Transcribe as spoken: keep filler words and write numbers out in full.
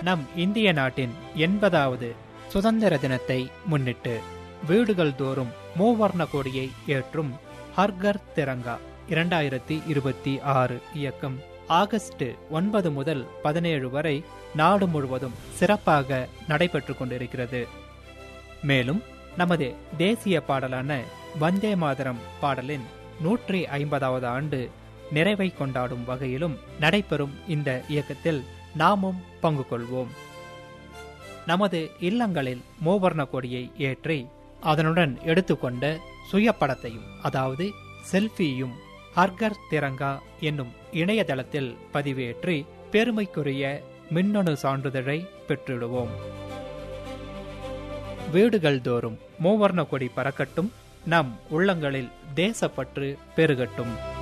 நம் இந்திய நாட்டின் எண்பதாவது சுதந்திர தினத்தை முன்னிட்டு வீடுகள் தோறும் மூவர்ண கொடியை ஏற்றும் ஹர்கர் திரங்கா இரண்டாயிரத்தி இருபத்தி ஆறு இயக்கம் ஆகஸ்ட் ஒன்பது முதல் பதினேழு வரை நாடு முழுவதும் சிறப்பாக நடைபெற்று கொண்டிருக்கிறது. மேலும் நமது தேசிய பாடலான வந்தே மாதரம் பாடலின் நூற்றி ஐம்பதாவது ஆண்டு நிறைவை கொண்டாடும் வகையிலும் நடைபெறும் இந்த இயக்கத்தில் நாமும் பங்கு கொள்வோம். நமது இல்லங்களில் மூவர்ண கொடியை ஏற்றி அதனுடன் எடுத்துக்கொண்ட சுயப்படத்தையும் அதாவது செல்ஃபியும் ஹர்கர் திரங்கா என்னும் இணையதளத்தில் பதிவேற்றி பெருமைக்குரிய மின்னணு சான்றிதழை பெற்றிடுவோம். வீடுகள் தோறும் மூவர்ண கொடி பறக்கட்டும், நம் உள்ளங்களில் தேசப்பற்று பெருகட்டும்.